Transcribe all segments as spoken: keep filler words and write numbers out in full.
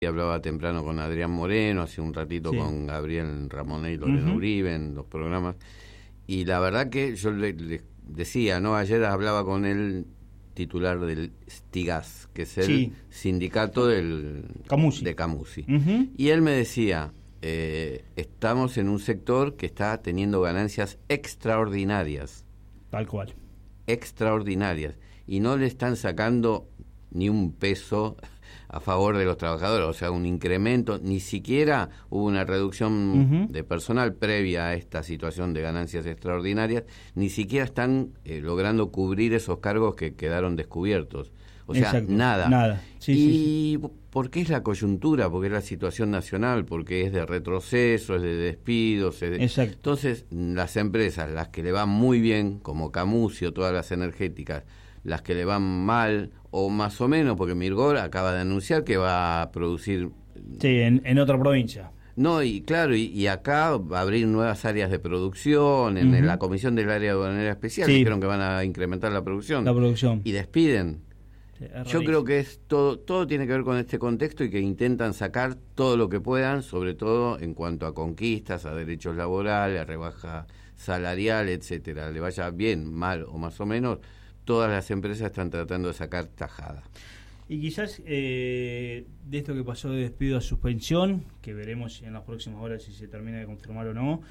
Y hablaba temprano con Adrián Moreno, hace un ratito sí. con Gabriel Ramonet y Lorena uh-huh. Uribe en los programas. Y la verdad que yo le, le decía, ¿no? Ayer hablaba con el titular del Stigas, que es el sí. sindicato del Camusi. de Camusi. Uh-huh. Y él me decía, eh, estamos en un sector que está teniendo ganancias extraordinarias. Tal cual. Extraordinarias. Y no le están sacando ni un peso a favor de los trabajadores, o sea, un incremento, ni siquiera hubo una reducción uh-huh. de personal previa a esta situación de ganancias extraordinarias, ni siquiera están eh, logrando cubrir esos cargos que quedaron descubiertos. O sea, Exacto. nada. Nada. Sí, y sí, sí. ¿por qué es la coyuntura? Porque es la situación nacional, porque es de retroceso, es de despidos. Es de... Exacto. Entonces, las empresas, las que le van muy bien, como Camusi o todas las energéticas, las que le van mal o más o menos, porque Mirgor acaba de anunciar que va a producir... Sí, en, en otra provincia. No, y claro, y, y acá va a abrir nuevas áreas de producción, en, uh-huh. en la comisión del área aduanera especial, sí. dijeron que van a incrementar la producción. La producción. Y despiden. Sí, Yo creo que es todo, todo tiene que ver con este contexto y que intentan sacar todo lo que puedan, sobre todo en cuanto a conquistas, a derechos laborales, a rebaja salarial, etcétera. Le vaya bien, mal o más o menos, todas las empresas están tratando de sacar tajada. Y quizás eh, de esto que pasó de despido a suspensión, que veremos en las próximas horas si se termina de confirmar o no,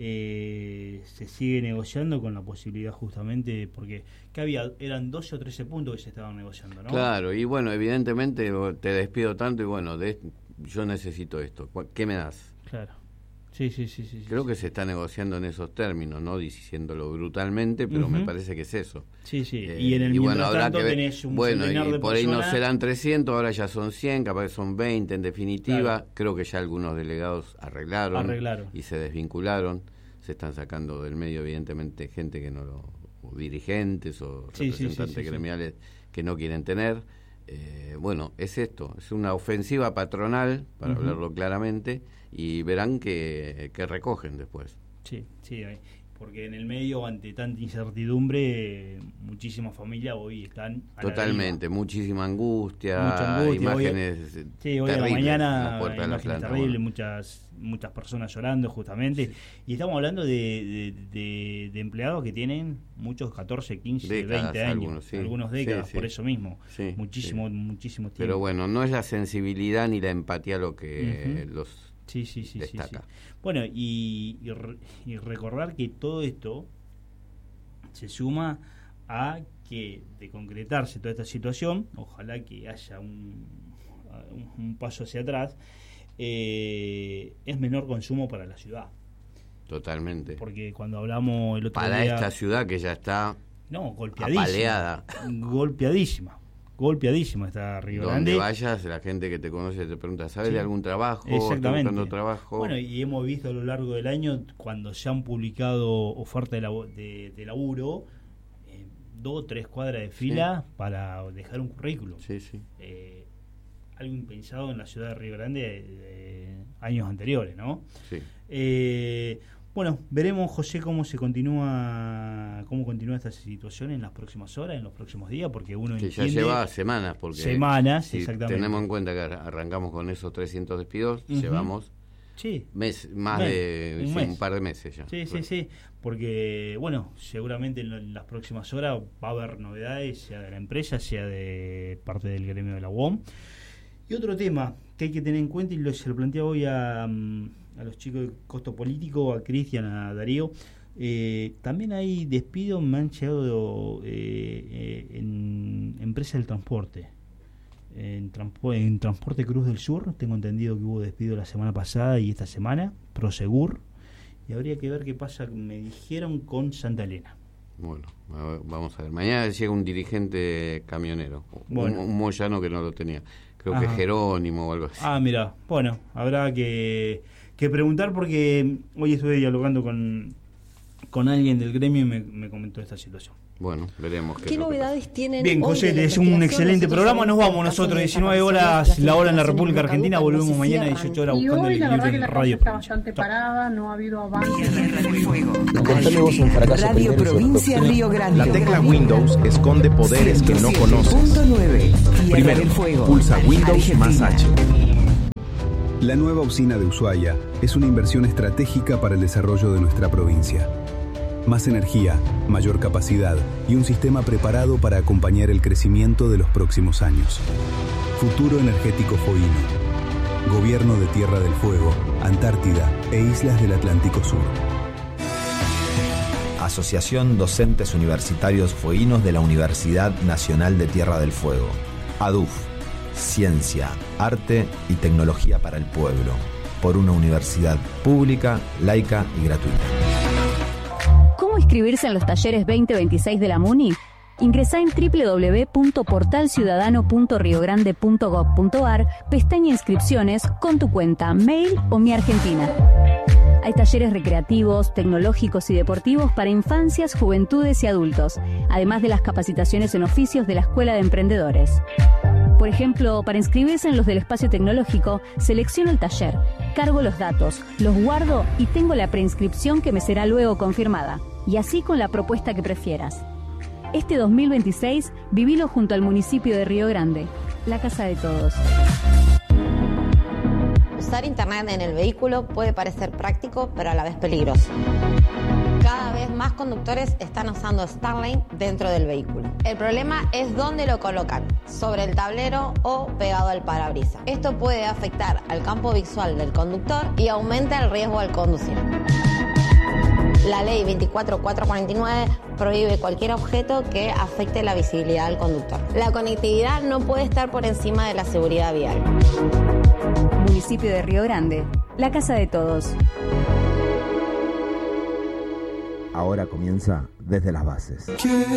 eh, se sigue negociando con la posibilidad justamente, porque ¿qué había? Eran doce o trece puntos que se estaban negociando, ¿no? Claro, y bueno, evidentemente te despido tanto y bueno, de, yo necesito esto, ¿qué me das? Claro. Sí, sí, sí, sí. Creo sí, que sí. se está negociando en esos términos, no diciéndolo brutalmente, pero uh-huh. me parece que es eso. Sí, sí. Eh, y en el y bueno, mientras tanto que ver, tenés un bueno, centenar y de por personas. ahí no serán trescientos, ahora ya son cien, capaz que son veinte en definitiva. Claro. Creo que ya algunos delegados arreglaron, arreglaron y se desvincularon. Se están sacando del medio, evidentemente, gente que no lo, o dirigentes o sí, representantes sí, sí, sí, gremiales sí. que no quieren tener. Eh, bueno, es esto, es una ofensiva patronal, para uh-huh. hablarlo claramente, y verán que, que recogen después. Sí, sí, porque en el medio, ante tanta incertidumbre, muchísimas familias hoy están a totalmente, muchísima angustia, Mucha angustia imágenes hoy, sí, hoy a la mañana, imágenes planta, terribles, bueno. muchas muchas personas llorando justamente, sí. y estamos hablando de, de, de, de empleados que tienen muchos catorce, quince, décadas, veinte años, algunos, sí. algunos décadas, sí, sí. por eso mismo, sí, muchísimo, sí. muchísimo tiempo. Pero bueno, no es la sensibilidad ni la empatía lo que uh-huh. los sí, sí, sí, destaca. Sí, sí. Bueno, y, y, re, y recordar que todo esto se suma a que de concretarse toda esta situación, ojalá que haya un, un, un paso hacia atrás, eh, es menor consumo para la ciudad. Totalmente. Porque cuando hablamos el otro para día... esta ciudad que ya está no, golpeadísima, apaleada. Golpeadísima. Golpeadísima está Río Grande. Donde vayas, la gente que te conoce te pregunta, ¿sabes sí. de algún trabajo? Exactamente. ¿Estás buscando trabajo? Bueno, y hemos visto a lo largo del año, cuando se han publicado ofertas de, labo- de, de laburo, eh, dos, tres cuadras de fila sí. para dejar un currículum. Sí, sí. Eh, algo impensado en la ciudad de Río Grande de, de años anteriores, ¿no? Sí. Eh, bueno, veremos, José, cómo se continúa, cómo continúa esta situación en las próximas horas, en los próximos días, porque uno que entiende... ya lleva semanas, porque semanas, si exactamente. Tenemos en cuenta que arrancamos con esos trescientos despidos, uh-huh. llevamos sí. mes, más mes, de un, sí, mes. un par de meses ya. Sí, bueno. sí, sí, porque, bueno, seguramente en las próximas horas va a haber novedades, sea de la empresa, sea de parte del gremio de la U O M. Y otro tema que hay que tener en cuenta, y lo, se lo planteaba hoy a, a los chicos de Costo Político, a Cristian, a Darío, eh, también hay despidos, me han llegado eh, eh, en empresas del transporte. En, transpo- en Transporte Cruz del Sur, tengo entendido que hubo despido la semana pasada y esta semana, Prosegur, y habría que ver qué pasa, me dijeron, con Santa Elena. Bueno, vamos a ver. Mañana llega un dirigente camionero, bueno. un, un moyano que no lo tenía. Creo Ajá. que Jerónimo o algo así. Ah, mira, bueno, habrá que, que preguntar porque hoy estuve dialogando con, con alguien del gremio y me, me comentó esta situación. Bueno, veremos. ¿Qué, ¿Qué novedades tienen? Bien, José, es un excelente programa. Nos vamos nosotros, diecinueve horas, la hora en la República Argentina. Volvemos mañana a dieciocho horas buscando el equilibrio en Radio está bastante parada, no ha habido avances. Radio Provincia Río Grande. La tecla Windows esconde poderes que no conoces. Primero, pulsa Windows más H. La nueva usina de Ushuaia es una inversión estratégica para el desarrollo de nuestra provincia. Más energía, mayor capacidad y un sistema preparado para acompañar el crecimiento de los próximos años. Futuro energético Foino. Gobierno de Tierra del Fuego, Antártida e Islas del Atlántico Sur. Asociación Docentes Universitarios Fueguinos de la Universidad Nacional de Tierra del Fuego. A D U F. Ciencia, Arte y Tecnología para el Pueblo. Por una universidad pública, laica y gratuita. ¿Cómo inscribirse en los talleres veinte veintiséis de la MUNI? Ingresá en doble u doble u doble u punto portal ciudadano punto rio grande punto gob punto ar, pestaña Inscripciones, con tu cuenta, mail o Mi Argentina. Hay talleres recreativos, tecnológicos y deportivos para infancias, juventudes y adultos, además de las capacitaciones en oficios de la Escuela de Emprendedores. Por ejemplo, para inscribirse en los del espacio tecnológico, selecciono el taller, cargo los datos, los guardo y tengo la preinscripción que me será luego confirmada. Y así con la propuesta que prefieras. Este dos mil veintiséis, vivilo junto al municipio de Río Grande, la casa de todos. Usar internet en el vehículo puede parecer práctico, pero a la vez peligroso. Cada vez más conductores están usando Starlink dentro del vehículo. El problema es dónde lo colocan, sobre el tablero o pegado al parabrisas. Esto puede afectar al campo visual del conductor y aumenta el riesgo al conducir. La ley veinticuatro mil cuatrocientos cuarenta y nueve prohíbe cualquier objeto que afecte la visibilidad del conductor. La conectividad no puede estar por encima de la seguridad vial. Municipio de Río Grande, la casa de todos. Ahora comienza Desde las Bases.